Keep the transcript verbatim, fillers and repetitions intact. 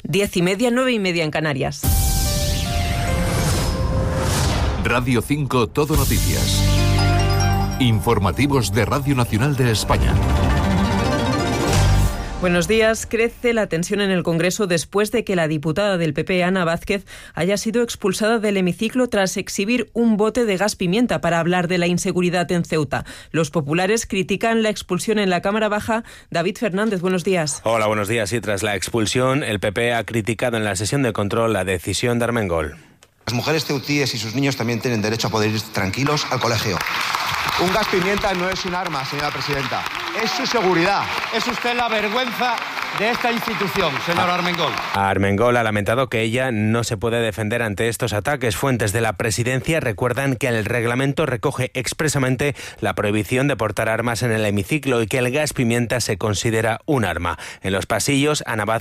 Diez y media, nueve y media en Canarias. Radio cinco Todo Noticias. Informativos de Radio Nacional de España. Buenos días. Crece la tensión en el Congreso después de que la diputada del P P, Ana Vázquez, haya sido expulsada del hemiciclo tras exhibir un bote de gas pimienta para hablar de la inseguridad en Ceuta. Los populares critican la expulsión en la Cámara Baja. David Fernández, buenos días. Hola, buenos días. Y tras la expulsión, el P P ha criticado en la sesión de control la decisión de Armengol. Las mujeres ceutíes y sus niños también tienen derecho a poder ir tranquilos al colegio. Un gas pimienta no es un arma, señora presidenta. Es su seguridad. Es usted la vergüenza de esta institución, señor Armengol. Armengol ha lamentado que ella no se puede defender ante estos ataques. Fuentes de la presidencia recuerdan que el reglamento recoge expresamente la prohibición de portar armas en el hemiciclo y que el gas pimienta se considera un arma. En los pasillos, Ana Vázquez